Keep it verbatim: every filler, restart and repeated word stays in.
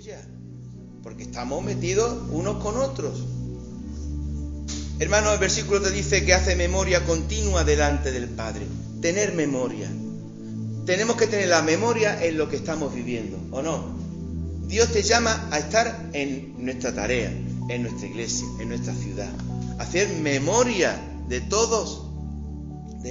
tuya, porque estamos metidos unos con otros. Hermano, el versículo te dice que hace memoria continua delante del Padre. Tener memoria. Tenemos que tener la memoria en lo que estamos viviendo, ¿o no? Dios te llama a estar en nuestra tarea, en nuestra iglesia, en nuestra ciudad. Hacer memoria de todos